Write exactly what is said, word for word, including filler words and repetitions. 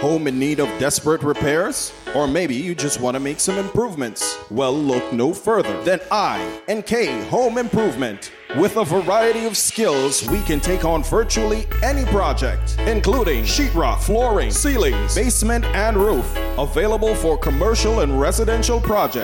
Home in need of desperate repairs? Or maybe you just want to make some improvements? Well, look no further than I N K Home Improvement. With a variety of skills, we can take on virtually any project, including sheetrock, flooring, ceilings, basement, and roof. Available for commercial and residential projects.